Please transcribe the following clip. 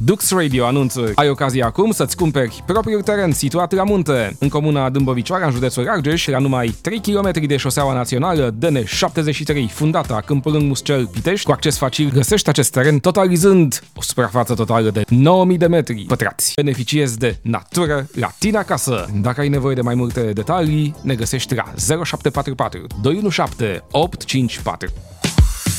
Dux Radio anunță: ai ocazia acum să-ți cumperi propriul teren situat la munte, în comuna Dâmbovicioara, în județul Argeș, la numai 3 km de șoseaua națională DN73, fundata Câmpul Rând Muscel Pitești. Cu acces facil găsești acest teren, totalizând o suprafață totală de 9000 de metri pătrați. Beneficiezi de natură la tine acasă. Dacă ai nevoie de mai multe detalii, ne găsești la 0744 217 854.